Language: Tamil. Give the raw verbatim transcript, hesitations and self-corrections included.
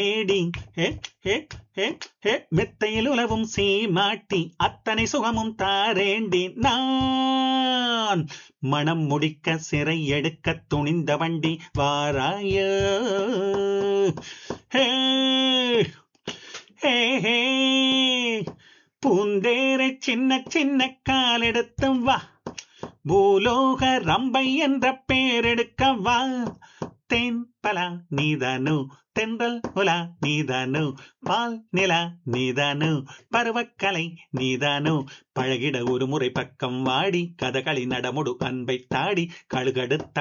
தேடி ஹே, ஹே, ஹே, ஹே, மெத்தையில் உலவும் சீமாட்டி அத்தனை சுகமும் தாரேண்டி நான் மனம் முடிக்க சிறை எடுக்க துணிந்த வண்டி வாராயோ ஹே ஹே ஹே பூந்தேரை சின்ன சின்ன காலெடுத்து வா பூலோக ரம்பை என்ற பேரெடுக்க வா தேன் பலா நீதானு தென்றல் உலா நீதானு பால் நிலா நீதானு பருவக்கலை நீதானு பழகிட ஒரு முறை பக்கம் வாடி கதகளி நடமுடு அன்பை தாடி கழுகடுத்தா